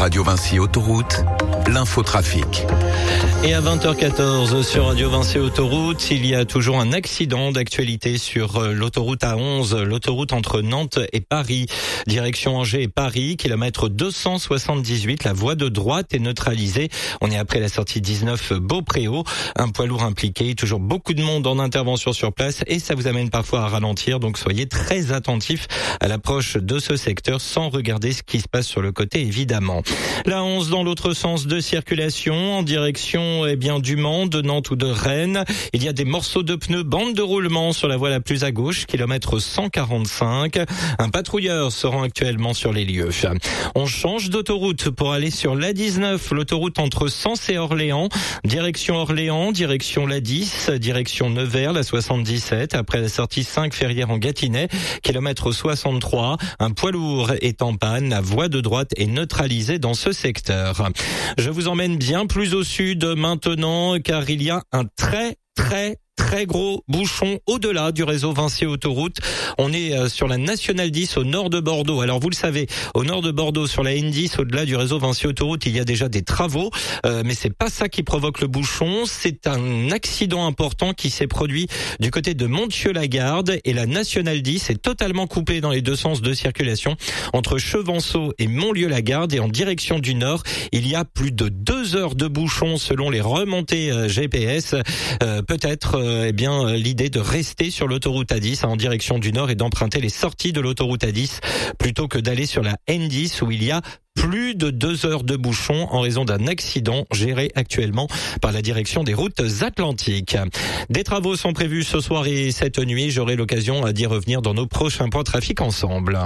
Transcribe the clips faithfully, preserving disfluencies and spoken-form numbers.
Radio Vinci Autoroute, l'infotrafic. Et à vingt heures quatorze sur Radio Vinci Autoroute, il y a toujours un accident d'actualité sur l'autoroute A onze, l'autoroute entre Nantes et Paris, direction Angers et Paris, kilomètre deux cent soixante-dix-huit. La voie de droite est neutralisée. On est après la sortie dix-neuf Beaupréau. Un poids lourd impliqué, toujours beaucoup de monde en intervention sur place et ça vous amène parfois à ralentir. Donc soyez très attentifs à l'approche de ce secteur sans regarder ce qui se passe sur le côté évidemment. La onze dans l'autre sens de circulation en direction eh bien du Mans, de Nantes ou de Rennes. Il y a des morceaux de pneus, bande de roulement sur la voie la plus à gauche, kilomètre cent quarante-cinq. Un patrouilleur se rend actuellement sur les lieux. On change d'autoroute pour aller sur l'A dix-neuf, l'autoroute entre Sens et Orléans. Direction Orléans, direction l'A dix, direction Nevers, la soixante-dix-sept. Après la sortie cinq Ferrières en Gâtinais, kilomètre soixante-trois. Un poids lourd est en panne. La voie de droite est neutralisée dans ce secteur. Je vous emmène bien plus au sud maintenant, car il y a un très très très gros bouchon au-delà du réseau Vinci Autoroute. On est sur la Nationale dix au nord de Bordeaux. Alors vous le savez, au nord de Bordeaux, sur la N dix, au-delà du réseau Vinci Autoroute, il y a déjà des travaux, euh, mais c'est pas ça qui provoque le bouchon. C'est un accident important qui s'est produit du côté de Monthieu-la-Garde et la Nationale dix est totalement coupée dans les deux sens de circulation entre Chevanceau et Montlieu-la-Garde et en direction du nord. Il y a plus de deux heures de bouchon selon les remontées euh, G P S. Euh, peut-être euh, eh bien l'idée de rester sur l'autoroute A dix en direction du nord et d'emprunter les sorties de l'autoroute A dix plutôt que d'aller sur la N dix où il y a plus de deux heures de bouchon en raison d'un accident géré actuellement par la direction des routes atlantiques. Des travaux sont prévus ce soir et cette nuit. J'aurai l'occasion d'y revenir dans nos prochains points trafic ensemble.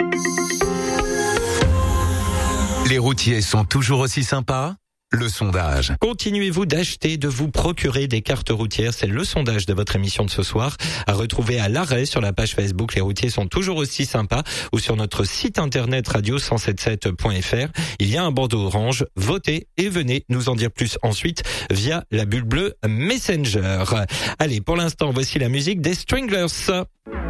Les routiers sont toujours aussi sympas ? Le sondage. Continuez-vous d'acheter, de vous procurer des cartes routières? C'est le sondage de votre émission de ce soir. À retrouver à l'arrêt sur la page Facebook Les routiers sont toujours aussi sympas ou sur notre site internet radio cent soixante-dix-sept point f r. Il y a un bandeau orange. Votez et venez nous en dire plus ensuite via la bulle bleue Messenger. Allez, pour l'instant, voici la musique des Stranglers.